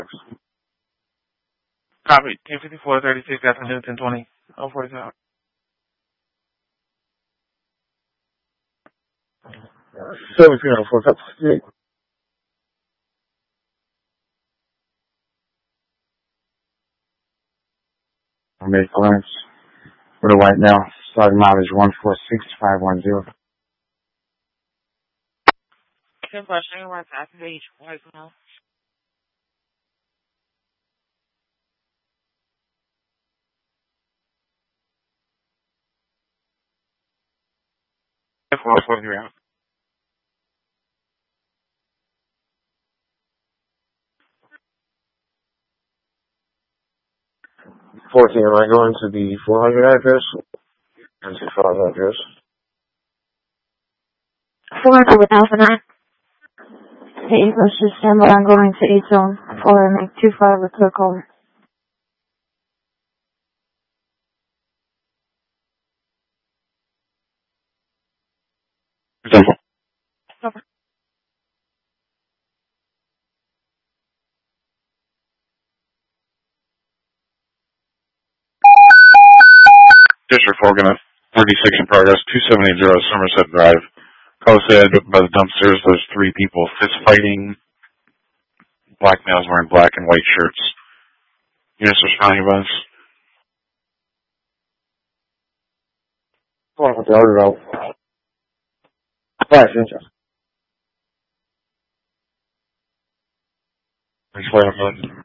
Copy. 105436 afternoon 1020. 047. 1704. Make clearance for the white now. Starting mileage 146510. 10 question, right after each white now. F143 out. 14, am I going to the 400 address? And to 5 address. 400 with Alpha 9. The Eagle system, but I'm going to 8 zone. Follow me 25 with clear caller. Example. Over. District 4 gonna 36 in progress, 2780 Somerset Drive. Call said by the dumpsters, there's 3 people fist fighting. Black males wearing black and white shirts. Units responding to us. 400 out. 5 inches. Explain a minute.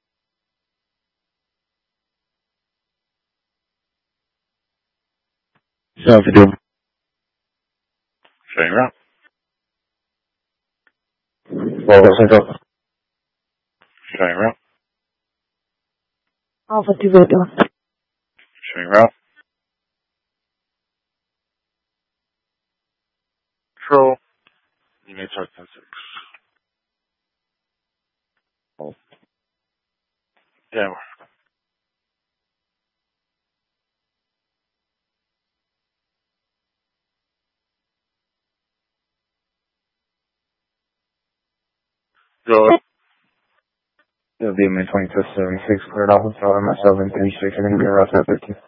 So to do. Showing route. 4% up. Showing route. Alpha 2 Victor. Showing route. Control. Units are 10-6. Oh. Yeah. Go. It'll be a mid 2276 cleared off. So I'm myself in 36. I'm going to be around 13.